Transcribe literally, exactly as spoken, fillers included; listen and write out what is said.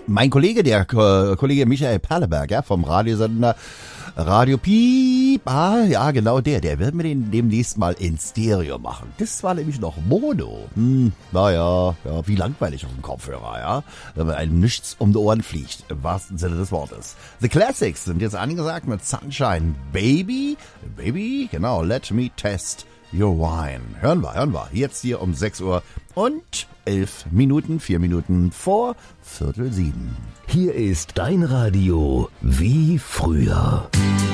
Mein Kollege, der äh, Kollege Michael Perleberg, ja, vom Radiosender Radio Piep, ah, ja, genau der, der wird mir den demnächst mal in Stereo machen. Das war nämlich noch Mono. Hm, naja, ja, wie langweilig auf dem Kopfhörer, ja, wenn man einem nichts um die Ohren fliegt, im wahrsten Sinne des Wortes. The Classics sind jetzt angesagt mit Sunshine Baby, Baby, genau, Let Me Test Your Wine. Hören wir, hören wir, jetzt hier um sechs Uhr und elf Minuten, vier Minuten vor Viertel sieben. Hier ist dein Radio wie früher.